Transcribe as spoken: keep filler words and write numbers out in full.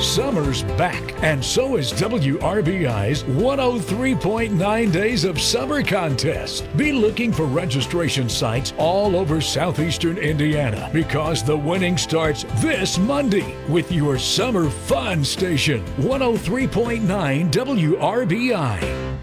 Summer's back, and so is W R B I's one oh three point nine Days of Summer contest. Be looking for registration sites all over southeastern Indiana because the winning starts this Monday with your summer fun station, one oh three point nine W R B I.